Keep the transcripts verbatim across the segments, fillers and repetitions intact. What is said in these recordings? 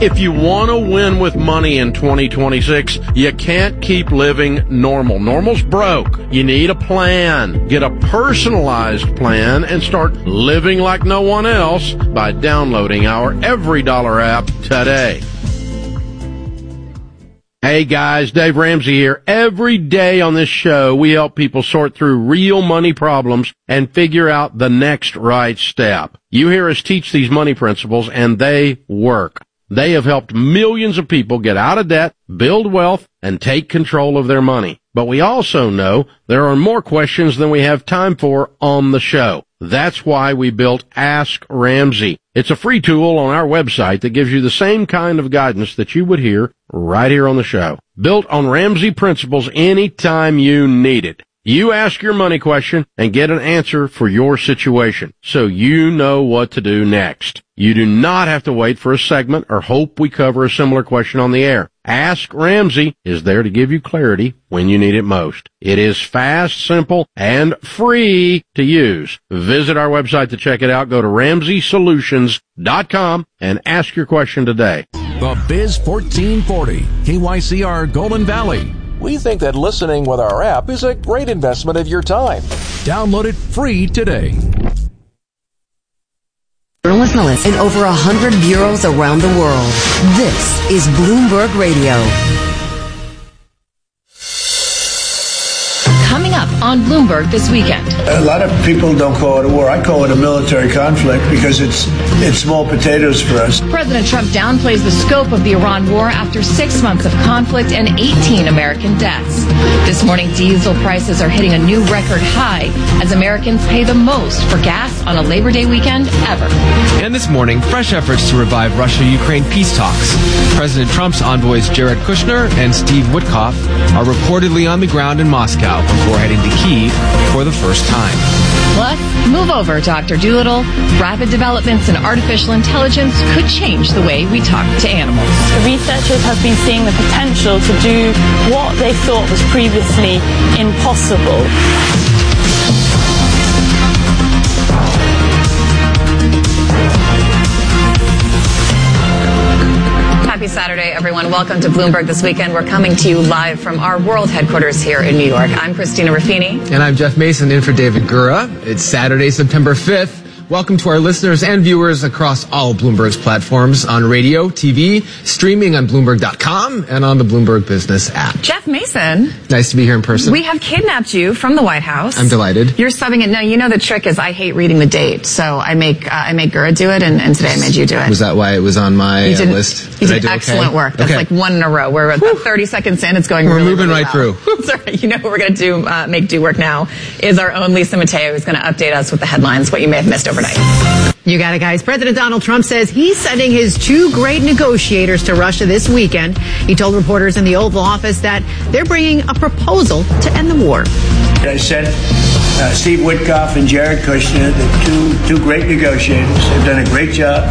If you want to win with money in twenty twenty-six, you can't keep living normal. Normal's broke. You need a plan. Get a personalized plan and start living like no one else by downloading our Every Dollar app today. Hey guys, Dave Ramsey here. Every day on this show, we help people sort through real money problems and figure out the next right step. You hear us teach these money principles, and they work. They have helped millions of people get out of debt, build wealth, and take control of their money. But we also know there are more questions than we have time for on the show. That's why we built Ask Ramsey. It's a free tool on our website that gives you the same kind of guidance that you would hear right here on the show. Built on Ramsey principles anytime you need it. You ask your money question and get an answer for your situation, so you know what to do next. You do not have to wait for a segment or hope we cover a similar question on the air. Ask Ramsey is there to give you clarity when you need it most. It is fast, simple, and free to use. Visit our website to check it out. Go to ramsey solutions dot com and ask your question today. The Biz fourteen forty, K Y C R Golden Valley. We think that listening with our app is a great investment of your time. Download it free today. Journalists in over one hundred bureaus around the world. This is Bloomberg Radio. Coming up on Bloomberg this weekend. A lot of people don't call it a war. I call it a military conflict because it's it's small potatoes for us. President Trump downplays the scope of the Iran war after six months of conflict and eighteen American deaths. This morning, diesel prices are hitting a new record high as Americans pay the most for gas on a Labor Day weekend ever. And this morning, fresh efforts to revive Russia-Ukraine peace talks. President Trump's envoys Jared Kushner and Steve Witkoff are reportedly on the ground in Moscow before heading to Kyiv for the first time. Plus, move over, Doctor Dolittle. Rapid developments in artificial intelligence could change the way we talk to animals. The researchers have been seeing the potential to do what they thought was previously impossible. Happy Saturday, everyone. Welcome to Bloomberg This Weekend. We're coming to you live from our world headquarters here in New York. I'm Christina Ruffini. And I'm Jeff Mason, in for David Gura. It's Saturday, September fifth. Welcome to our listeners and viewers across all Bloomberg's platforms on radio, T V, streaming on Bloomberg dot com, and on the Bloomberg Business app. Jeff Mason. Nice to be here in person. We have kidnapped you from the White House. I'm delighted. You're subbing it. No, you know the trick is I hate reading the date, so I make uh, I make Gura do it, and, and today I made you do it. Was that why it was on my you did, uh, list? You did, did I do excellent okay? work. That's okay. like one in a row. We're about thirty seconds in. It's going We're really, moving really right well. through. Sorry. You know what we're going to do, uh, make do work now, is our own Lisa Mateo, who's going to update us with the headlines, what you may have missed overnight. You got it, guys. President Donald Trump says he's sending his two great negotiators to Russia this weekend. He told reporters in the Oval Office that they're bringing a proposal to end the war. I sent uh, Steve Witkoff and Jared Kushner, the two two great negotiators. They've done a great job,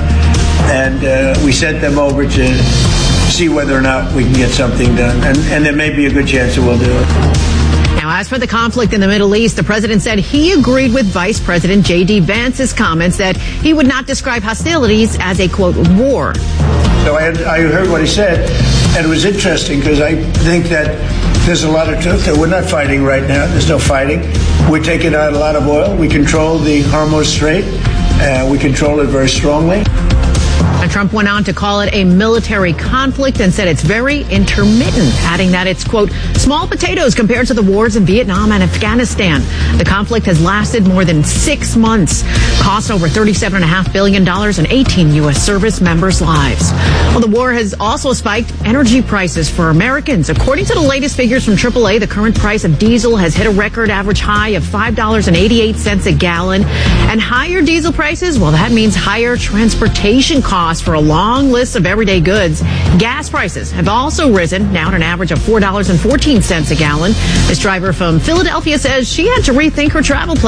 and uh, we sent them over to see whether or not we can get something done. And, and there may be a good chance that we'll do it. Now, as for the conflict in the Middle East, the president said he agreed with Vice President J D. Vance's comments that he would not describe hostilities as a, quote, war. So I, I heard what he said, and it was interesting because I think that there's a lot of truth there. We're not fighting right now. There's no fighting. We're taking out a lot of oil. We control the Hormuz Strait. Uh, we control it very strongly. And Trump went on to call it a military conflict and said it's very intermittent, adding that it's, quote, small potatoes compared to the wars in Vietnam and Afghanistan. The conflict has lasted more than six months, cost over thirty-seven point five billion dollars and eighteen U S service members' lives. Well, the war has also spiked energy prices for Americans. According to the latest figures from triple A, the current price of diesel has hit a record average high of five dollars and eighty-eight cents a gallon. And higher diesel prices, well, that means higher transportation costs for a long list of everyday goods. Gas prices have also risen, now at an average of four dollars and fourteen cents a gallon. This driver from Philadelphia says she had to rethink her travel plans.